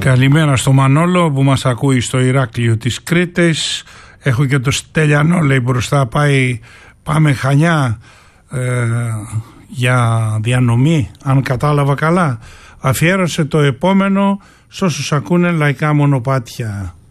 Καλημέρα στο Μανόλο που μας ακούει στο Ηράκλειο της Κρήτης. Έχω και το Στέλιανό, λέει, μπροστά. Πάμε Χανιά για διανομή, αν κατάλαβα καλά. Αφιέρωσε το επόμενο σ' όσους ακούνε λαϊκά μονοπάτια.